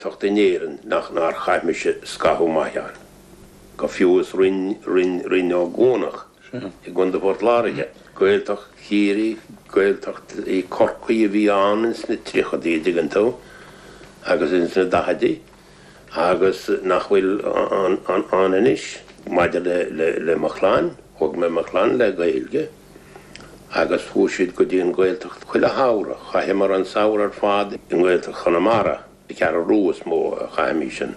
Tochtanéieren nach chaimische scahu maian. Go fiús rin ó gónach I gunda bort láige. Goiltoch chiri, goiltoch I corcaí bhí anins na trichodí digantó, agus ins na dahadí, agus nachhfuil an inis, maide le Machlan, hog me Machlan le gailge, agus húsid go dtíon goiltoch chuile hára, chaithe mar an saoir ar fád in goiltoch Connemara. I cear a rúas mó a chaimí sin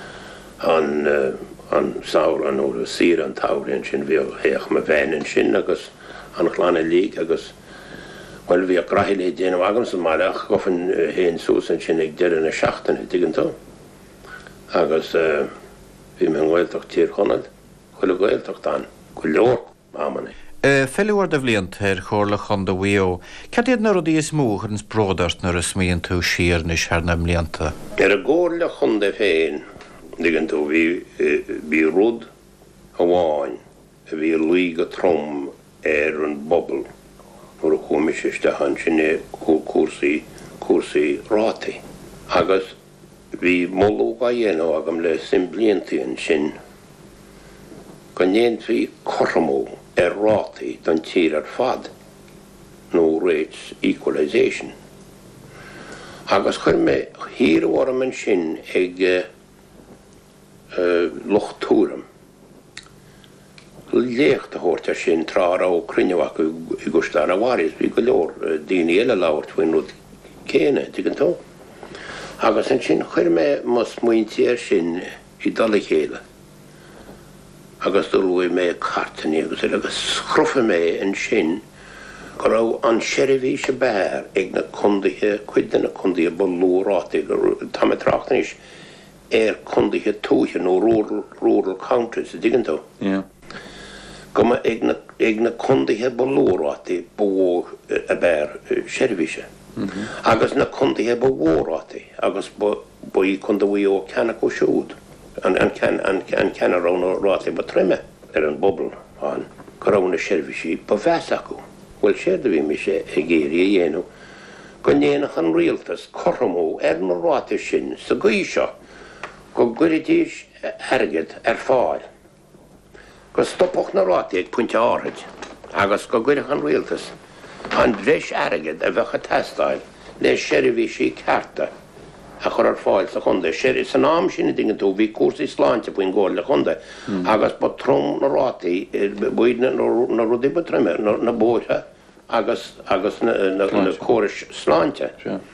an saoir an óra sir an taurin sin bhí héach me bhéin sin agus an chlána líg agus bhfuil bhí a grahilé déanam agam sa maileach gofan héin súsan sin ag deireadh na seachtainna digantó agus bhí me an ghailteach tír chonad chuil a ghailteach dan go leor mámanna. Felúar de bhliant ar chorlach an do bhío, Cadiad na rudí is mú chun bródart nar a smíonn tú siar na searna mlianta? Ar a ggóir le chun de féin, digantó bhí rud a bháin, a bhí luí go trom ar an bobl, nuair a chumis isteach sin cuasaí rátaí. Agus bhí mollú a dhéanamh agam le simbliantaíonn sin, go ndéint bhí corramó ar rátaí don tír ar fad, nó rates equalisation. Agus chuir me hir bhharm an sin ag lochtúram. Lécht a hórta sin trára ó crinnehaach I gustar a bharis, bhí go leor daoine eile labhairt faoin rud céine, digantó. Agus an sin chuir me mas muointí ar sin I dala chéile. Agus dulhfuil mé cartaní agus chrufa mé an sin go raibh an seirihí se bear ag na condaithe cuidan na condaithe bolúrátaí tá me trachtanis condaithe túthe nó rural countries digantó. Go ma ag na condaithe bolúrátaí bó a bear seirihíse. Agus na condaithe bhórátaí agus buí condaithe ó ceanna go siúd. An ceanna rán rátaí ba trimme ar an bobl an go raibh na seirvisí ba bheas acu. Bhfuil séad a bhí me sé ag géirí a dhéanamh go ndéanach an rialtas corramó ar na rátaí sin sa gaí seo go gcuiridís airgid ar fáil. Go stoppach na rátaí ag puinte áraid agus go gcuiridh an rialtas an bhreis airgid a bheitcha testáil le seirvisí carta a chur ar fáil sa chunda. San am sinna digantó bhí cuasaí sláinte buin ggóil le chunda agus ba trom na rátaí buid na rudí ba trimme na bóithe agus na córis sláinte.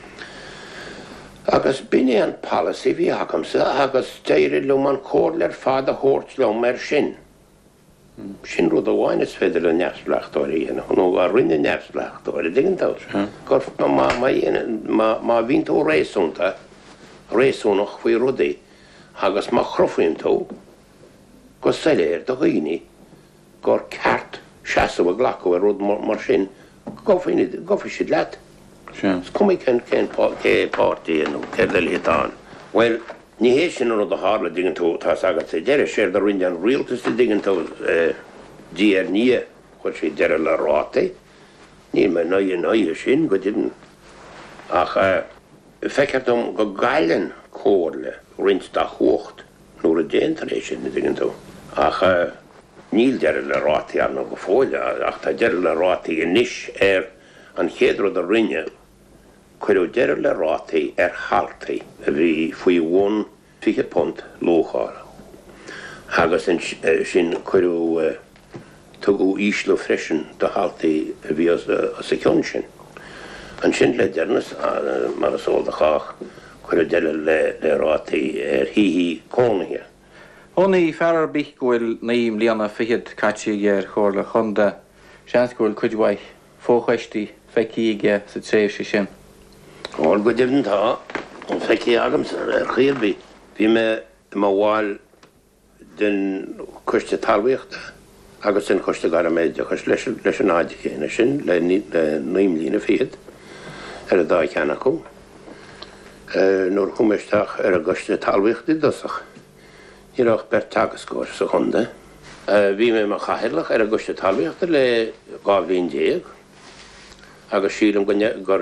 Agus bine an policy bhí agamsa agus deirid lom an cóir ar fad a chóirt lom ar sin. Sin rud a bháin is féidir le neamhsleachtóirí dhéanamh nó a rinne neamhsleachtóirí digantó. Gur má bhíonn tú réasúnach faoi rudaí agus má chrofaíonn tú go saléir do dhaoine gur ceart seasamh a ghlacu a rud mar sin gofaí siad leat. Cumí cén pártaí nó céir le léitán. Well, ní hééis sin rud a hála digantó tá agat sé deireadh sér do rinne an rialtas digantó díar ní chuir sé deireadh le rátaí. Ní me naie sin go dtín ach feiceartm go gailen cóirle rint da chuacht nuair a déantaréis sin digantó. Ach níl deireadh le rátaí an go fóile ach tá deireadh le rátaí inis ar an chéadrod a rinne chuirú deireadh le rátaí ar haltaí a bhí faoi 1 punt lócháil. Agus sin chuirú tugu ísle freisin do haltaí a bhí as a ceann sin. An sin le dearnas mar a sóil de chaach chuir deireadh le rátaí ar híhí cónaithe. Ónaí fearar bích gohfuil naím líana fichiad caití ar chóir le chunda, seans gohfuil cuidhhaith fóchhaistí feiciige sa tréimh sé sin. Áil go dibn tá an feicí agam ar chirbí. Bhí me má bháil den chuiste talmhaíochta agus sin chuiste gar méid chus leis an áide chéine sin le 9 lína fiad ar a dá ceanna acu. Nuair chumisteach ar a guiste talmhaíochtaí dosach. Níorach ber tagascóir sa chunda. Bhí me mar chaithirlach ar a guiste talmhaíochta le 2010 agus sílam gur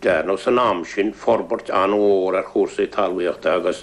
nó san am sin forbert an óir ar chósaí talhaíochta agus